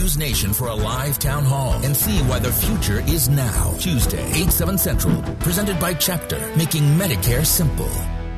News Nation for a live town hall and see why the future is now. Tuesday, 8, 7 Central. Presented by Chapter, making Medicare simple.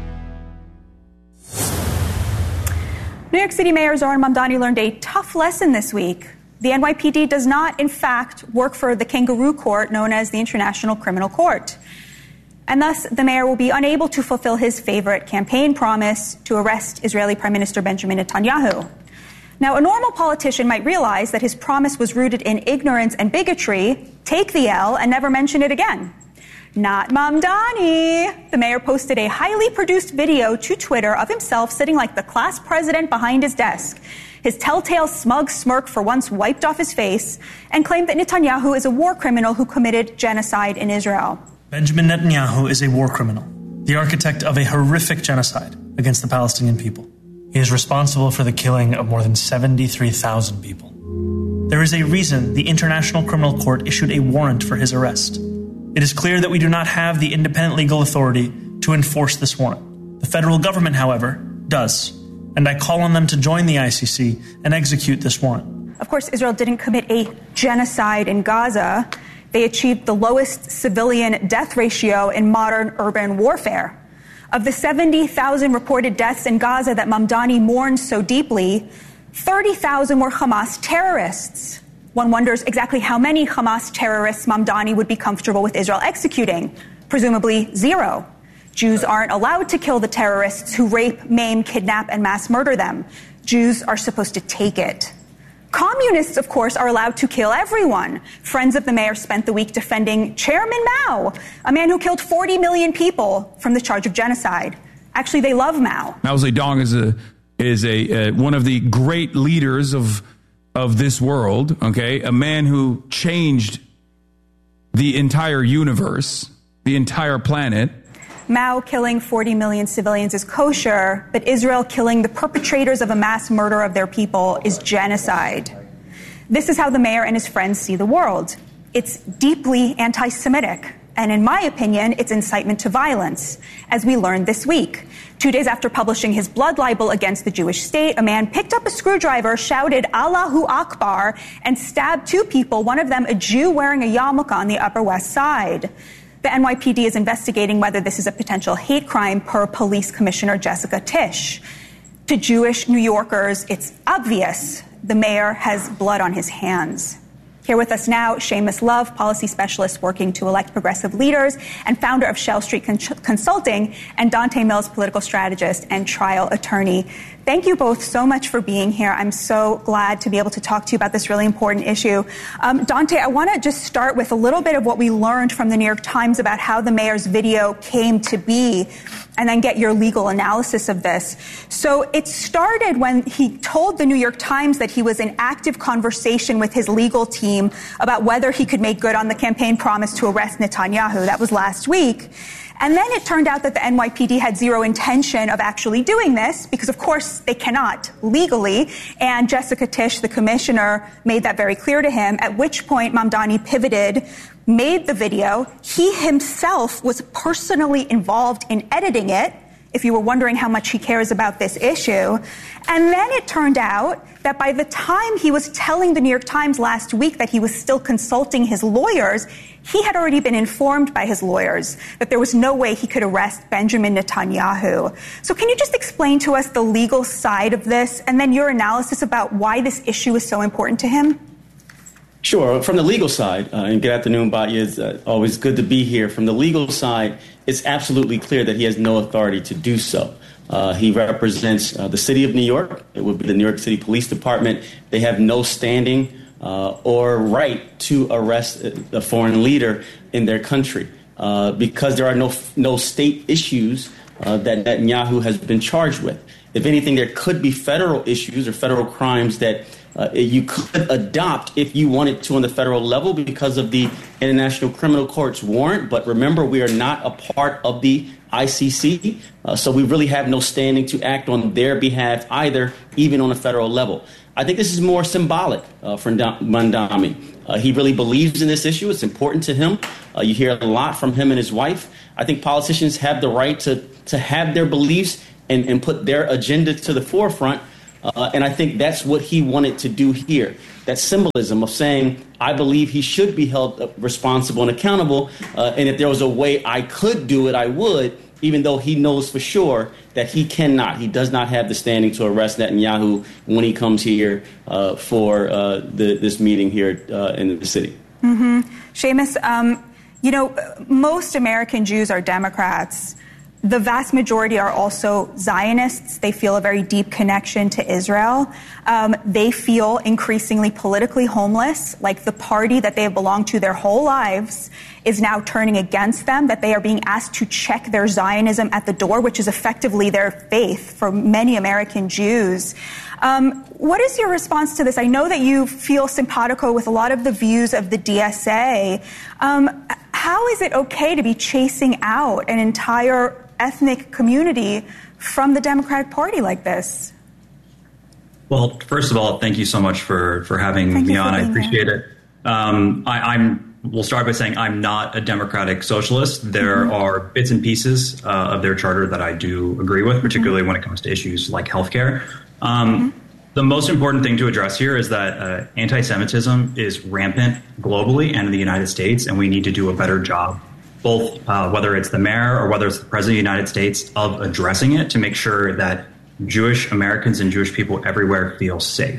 New York City Mayor Zohran Mamdani learned a tough lesson this week. The NYPD does not, in fact, work for the kangaroo court known as the International Criminal Court. And thus, the mayor will be unable to fulfill his favorite campaign promise to arrest Israeli Prime Minister Benjamin Netanyahu. Now, a normal politician might realize that his promise was rooted in ignorance and bigotry, take the L, and never mention it again. Not Mamdani. The mayor posted a highly produced video to Twitter of himself sitting like the class president behind his desk. His telltale smug smirk for once wiped off his face, and claimed that Netanyahu is a war criminal who committed genocide in Israel. Benjamin Netanyahu is a war criminal, the architect of a horrific genocide against the Palestinian people. He is responsible for the killing of more than 73,000 people. There is a reason the International Criminal Court issued a warrant for his arrest. It is clear that we do not have the independent legal authority to enforce this warrant. The federal government, however, does. And I call on them to join the ICC and execute this warrant. Of course, Israel didn't commit a genocide in Gaza. They achieved the lowest civilian death ratio in modern urban warfare. Of the 70,000 reported deaths in Gaza that Mamdani mourned so deeply, 30,000 were Hamas terrorists. One wonders exactly how many Hamas terrorists Mamdani would be comfortable with Israel executing. Presumably 0. Jews aren't allowed to kill the terrorists who rape, maim, kidnap, and mass murder them. Jews are supposed to take it. Communists, of course, are allowed to kill everyone. Friends of the mayor spent the week defending Chairman Mao, a man who killed 40 million people from the charge of genocide. Actually, they love Mao. Mao Zedong is one of the great leaders of this world, okay? A man who changed the entire universe, the entire planet. Mao killing 40 million civilians is kosher, but Israel killing the perpetrators of a mass murder of their people is genocide. This is how the mayor and his friends see the world. It's deeply anti-Semitic, and in my opinion, it's incitement to violence, as we learned this week. 2 days after publishing his blood libel against the Jewish state, a man picked up a screwdriver, shouted Allahu Akbar, and stabbed 2 people, one of them a Jew wearing a yarmulke on the Upper West Side. The NYPD is investigating whether this is a potential hate crime per Police Commissioner Jessica Tisch. To Jewish New Yorkers, it's obvious the mayor has blood on his hands. Here with us now, Seamus Love, policy specialist working to elect progressive leaders and founder of Shell Street Consulting, and Dante Mills, political strategist and trial attorney. Thank you both so much for being here. I'm so glad to be able to talk to you about this really important issue. Dante, I want to just start with a little bit of what we learned from the New York Times about how the mayor's video came to be, and then get your legal analysis of this. So it started when he told the New York Times that he was in active conversation with his legal team about whether he could make good on the campaign promise to arrest Netanyahu. That was last week. And then it turned out that the NYPD had zero intention of actually doing this because, of course, they cannot legally. And Jessica Tisch, the commissioner, made that very clear to him, at which point Mamdani pivoted, made the video. He himself was personally involved in editing it, if you were wondering how much he cares about this issue. And then it turned out that by the time he was telling the New York Times last week that he was still consulting his lawyers, he had already been informed by his lawyers that there was no way he could arrest Benjamin Netanyahu. So can you just explain to us the legal side of this and then your analysis about why this issue is so important to him? Sure. From the legal side, and good afternoon, Batya, it's always good to be here. From the legal side, it's absolutely clear that he has no authority to do so. He represents the city of New York. It would be the New York City Police Department. They have no standing or right to arrest a foreign leader in their country because there are no state issues that Netanyahu has been charged with. If anything, there could be federal issues or federal crimes that you could adopt if you wanted to on the federal level because of the International Criminal Court's warrant. But remember, we are not a part of the ICC, so we really have no standing to act on their behalf either, even on a federal level. I think this is more symbolic for Mamdani. He really believes in this issue. It's important to him. You hear a lot from him and his wife. I think politicians have the right to have their beliefs and put their agenda to the forefront. And I think that's what he wanted to do here. That symbolism of saying, I believe he should be held responsible and accountable. And if there was a way I could do it, I would, even though he knows for sure that he cannot. He does not have the standing to arrest Netanyahu when he comes here for this meeting here in the city. Mm-hmm. Seamus, most American Jews are Democrats. The vast majority are also Zionists. They feel a very deep connection to Israel. They feel increasingly politically homeless, like the party that they have belonged to their whole lives is now turning against them, that they are being asked to check their Zionism at the door, which is effectively their faith for many American Jews. What is your response to this? I know that you feel simpatico with a lot of the views of the DSA. How is it okay to be chasing out an entire ethnic community from the Democratic Party like this? Well, first of all, thank you so much for having me on. I appreciate it. We'll start by saying I'm not a democratic socialist. There are bits and pieces of their charter that I do agree with, particularly when it comes to issues like healthcare. The most important thing to address here is that anti-Semitism is rampant globally and in the United States, and we need to do a better job, both whether it's the mayor or whether it's the president of the United States, of addressing it to make sure that Jewish Americans and Jewish people everywhere feel safe.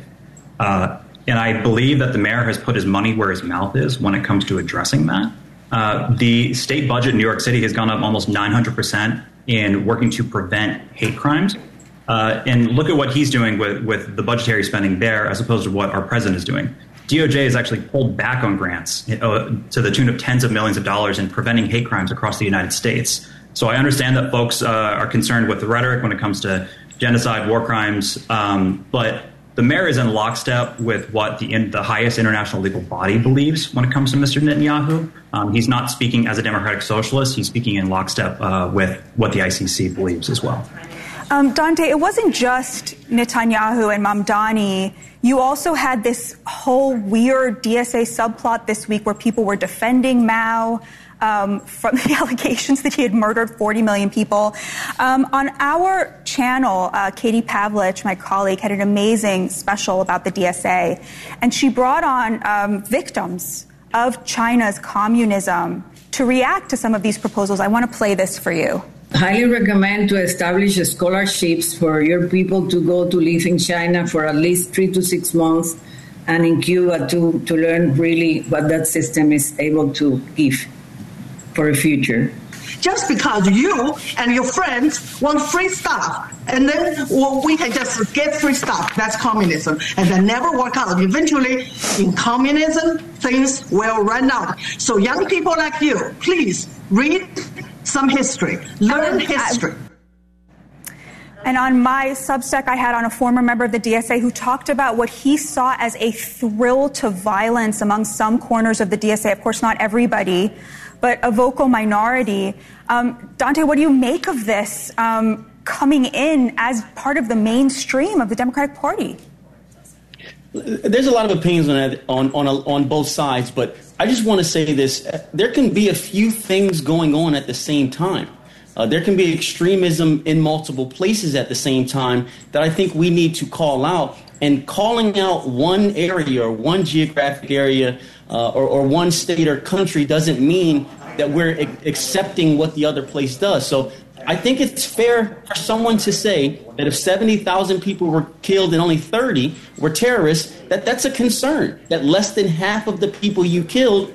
And I believe that the mayor has put his money where his mouth is when it comes to addressing that. The state budget in New York City has gone up almost 900% in working to prevent hate crimes. And look at what he's doing with the budgetary spending there as opposed to what our president is doing. DOJ has actually pulled back on grants to the tune of tens of millions of dollars in preventing hate crimes across the United States. So I understand that folks are concerned with the rhetoric when it comes to genocide, war crimes, but the mayor is in lockstep with what the highest international legal body believes when it comes to Mr. Netanyahu. He's not speaking as a democratic socialist. He's speaking in lockstep with what the ICC believes as well. Dante, it wasn't just Netanyahu and Mamdani. You also had this whole weird DSA subplot this week where people were defending Mao from the allegations that he had murdered 40 million people. On our channel, Katie Pavlich, my colleague, had an amazing special about the DSA, and she brought on victims of China's communism to react to some of these proposals. I want to play this for you. Highly recommend to establish scholarships for your people to go to live in China for at least 3 to 6 months, and in Cuba to learn really what that system is able to give for the future. Just because you and your friends want free stuff, and then we can just get free stuff, that's communism. And that never work out. Eventually, in communism, things will run out. So young people like you, please read some history, learn history. And on my Substack, I had on a former member of the DSA who talked about what he saw as a thrill to violence among some corners of the DSA. Of course, not everybody, but a vocal minority. Dante, what do you make of this coming in as part of the mainstream of the Democratic Party? There's a lot of opinions on that, on both sides, but I just want to say this. There can be a few things going on at the same time. There can be extremism in multiple places at the same time that I think we need to call out. And calling out one area or one geographic area or one state or country doesn't mean that we're accepting what the other place does. So I think it's fair for someone to say that if 70,000 people were killed and only 30 were terrorists, that's a concern, that less than half of the people you killed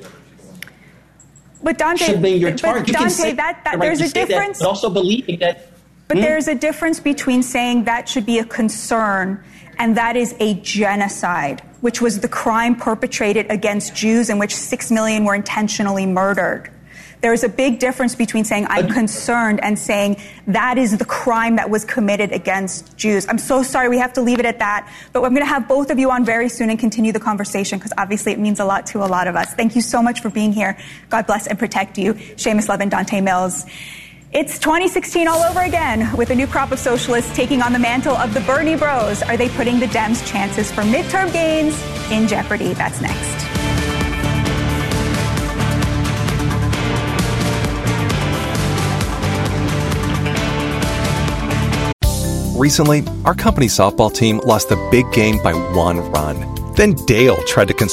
but Dante, should be your target. Dante, there's a difference. But also believing that. But there's a difference between saying that should be a concern and that is a genocide, which was the crime perpetrated against Jews in which 6 million were intentionally murdered. There's a big difference between saying I'm concerned and saying that is the crime that was committed against Jews. I'm so sorry, we have to leave it at that. But I'm going to have both of you on very soon and continue the conversation because obviously it means a lot to a lot of us. Thank you so much for being here. God bless and protect you. Seamus Levin, Dante Mills. It's 2016 all over again with a new crop of socialists taking on the mantle of the Bernie bros. Are they putting the Dems' chances for midterm gains in jeopardy? That's next. Recently, our company softball team lost the big game by 1 run. Then Dale tried to console